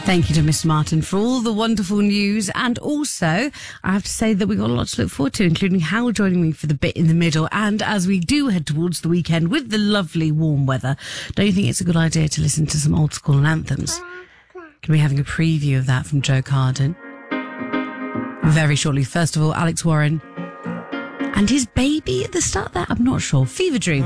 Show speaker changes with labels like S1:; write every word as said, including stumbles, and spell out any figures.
S1: Thank you to Mister Martin for all the wonderful news. And also, I have to say that we've got a lot to look forward to, including Hal joining me for the bit in the middle. And as we do head towards the weekend with the lovely warm weather, don't you think it's a good idea to listen to some old school anthems? Can be having a preview of that from Joe Carden very shortly. First of all, Alex Warren and his baby at the start there. I'm not sure. Fever Dream.